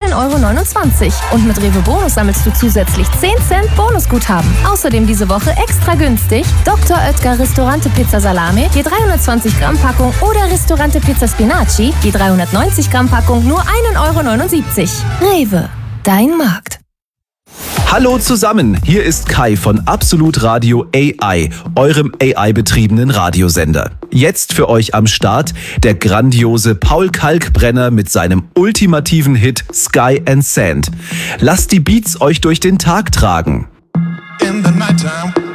1,29 € und mit Rewe Bonus sammelst du zusätzlich 10 Cent Bonusguthaben. Außerdem diese Woche extra günstig Dr. Oetker Ristorante Pizza Salame, je 320 Gramm Packung oder Ristorante Pizza Spinaci, je 390 Gramm Packung nur 1,79 €. Rewe, dein Markt. Hallo zusammen, hier ist Kai von Absolut Radio AI, eurem AI-betriebenen Radiosender. Jetzt für euch am Start der grandiose Paul Kalkbrenner mit seinem ultimativen Hit Sky and Sand. Lasst die Beats euch durch den Tag tragen. In the nighttime.